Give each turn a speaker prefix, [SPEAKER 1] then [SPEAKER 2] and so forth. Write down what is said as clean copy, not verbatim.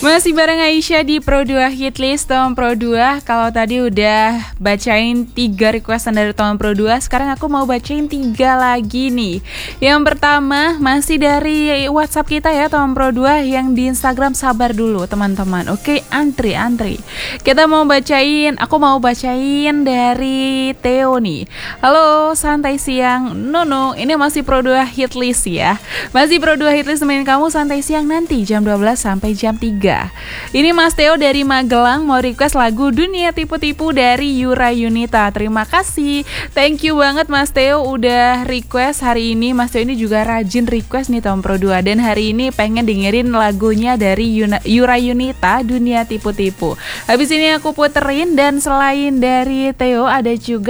[SPEAKER 1] Masih bareng Aisyah di Pro 2 Hitlist Tom Pro 2. Kalau tadi udah bacain 3 requestan dari Tom Pro 2, sekarang aku mau bacain 3 lagi nih. Yang pertama masih dari WhatsApp kita ya Tom Pro 2, yang di Instagram sabar dulu teman-teman. Oke, antri. Aku mau bacain dari Theo nih. Halo, santai siang. No, ini masih Pro 2 Hitlist ya. Masih Pro 2 Hitlist temenin kamu santai siang nanti jam 12 sampai jam 3. Ini Mas Theo dari Magelang mau request lagu Dunia Tipu-Tipu dari Yura Yunita. Terima kasih. Thank you banget Mas Theo udah request hari ini. Mas Theo ini juga rajin request nih Tom Pro 2. Dan hari ini pengen dengerin lagunya dari Yura Yunita, Dunia Tipu-Tipu. Habis ini aku puterin, dan selain dari Theo ada juga